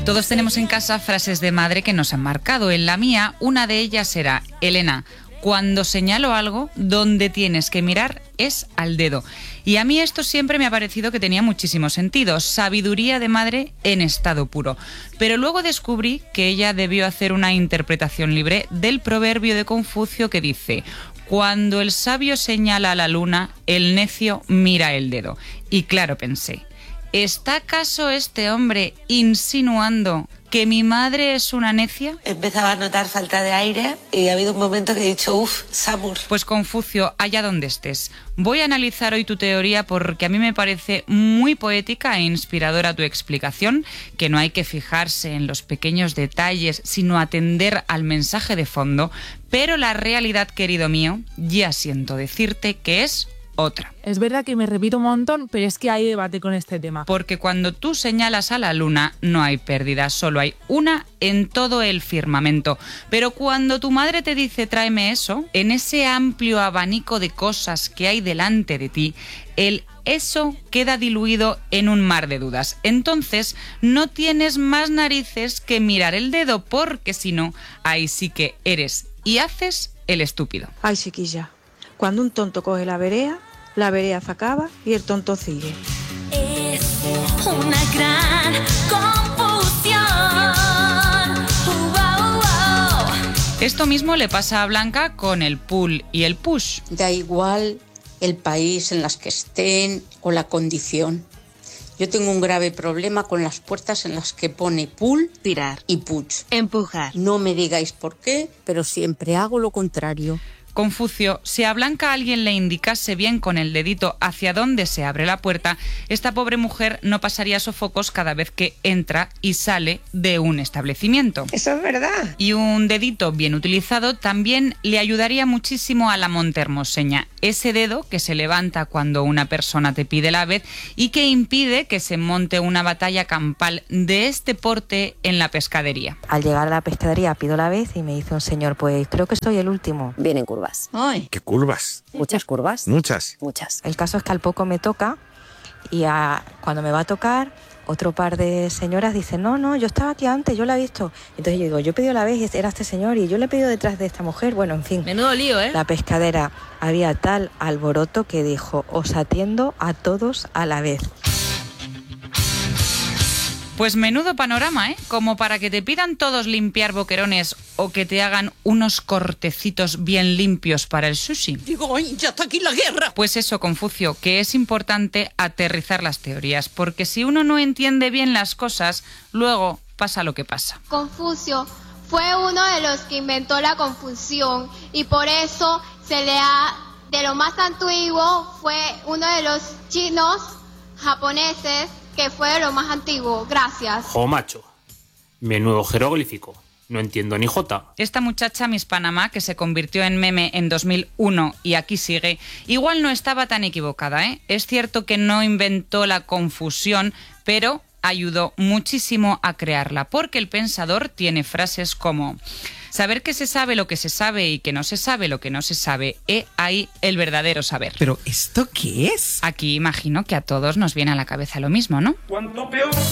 Todos tenemos en casa frases de madre que nos han marcado. En la mía, una de ellas era: Elena, cuando señalo algo, donde tienes que mirar es al dedo. Y a mí esto siempre me ha parecido que tenía muchísimo sentido. Sabiduría de madre en estado puro. Pero luego descubrí que ella debió hacer una interpretación libre del proverbio de Confucio que dice: cuando el sabio señala a la luna, el necio mira el dedo. Y claro, pensé, ¿está acaso este hombre insinuando que mi madre es una necia? Empezaba a notar falta de aire y ha habido un momento que he dicho, uff, Samur. Pues Confucio, allá donde estés. Voy a analizar hoy tu teoría porque a mí me parece muy poética e inspiradora tu explicación, que no hay que fijarse en los pequeños detalles, sino atender al mensaje de fondo. Pero la realidad, querido mío, ya siento decirte que es otra. Es verdad que me repito un montón, pero es que hay debate con este tema. Porque cuando tú señalas a la luna, no hay pérdida, solo hay una en todo el firmamento. Pero cuando tu madre te dice tráeme eso, en ese amplio abanico de cosas que hay delante de ti, el eso queda diluido en un mar de dudas. Entonces, no tienes más narices que mirar el dedo, porque si no, ahí sí que eres y haces el estúpido. Ay, chiquilla, cuando un tonto coge la vereda se acaba y el tonto sigue. Es una gran confusión. Esto mismo le pasa a Blanca con el pull y el push. Da igual el país en las que estén o la condición. Yo tengo un grave problema con las puertas en las que pone pull, tirar y push, empujar. No me digáis por qué, pero siempre hago lo contrario. Confucio, si a Blanca alguien le indicase bien con el dedito hacia dónde se abre la puerta, esta pobre mujer no pasaría sofocos cada vez que entra y sale de un establecimiento. Eso es verdad. Y un dedito bien utilizado también le ayudaría muchísimo a la montehermoseña. Ese dedo que se levanta cuando una persona te pide la vez y que impide que se monte una batalla campal de este porte en la pescadería. Al llegar a la pescadería pido la vez y me dice un señor, pues creo que soy el último. Vienen curvas. Ay. ¿Qué curvas? Muchas curvas. Muchas. El caso es que al poco me toca y cuando me va a tocar, otro par de señoras dicen, no, yo estaba aquí antes, yo la he visto. Entonces yo digo, yo he pedido la vez y era este señor y yo le he pedido detrás de esta mujer. Bueno, en fin. Menudo lío, ¿eh? La pescadera, había tal alboroto que dijo, os atiendo a todos a la vez. Pues menudo panorama, ¿eh? Como para que te pidan todos limpiar boquerones o que te hagan unos cortecitos bien limpios para el sushi. Digo, ¡ay, ya está aquí la guerra! Pues eso, Confucio, que es importante aterrizar las teorías, porque si uno no entiende bien las cosas, luego pasa lo que pasa. Confucio fue uno de los que inventó la confusión y por eso de lo más antiguo, fue uno de los chinos japoneses que fue de lo más antiguo. Gracias. Jo, macho. Menudo jeroglífico. No entiendo ni jota. Esta muchacha Miss Panamá, que se convirtió en meme en 2001 y aquí sigue, igual no estaba tan equivocada, ¿eh? Es cierto que no inventó la confusión, pero ayudó muchísimo a crearla, porque el pensador tiene frases como: saber que se sabe lo que se sabe y que no se sabe lo que no se sabe, ahí el verdadero saber. ¿Pero esto qué es? Aquí imagino que a todos nos viene a la cabeza lo mismo, ¿no? Cuanto peor